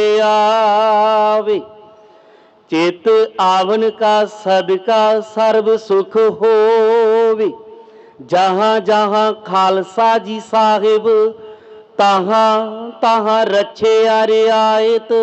आवे। चित आवन का सदका सर्व सुख होवे। जहाँ जहाँ खालसा जी साहिब तहाँ तहाँ रचे रियायत।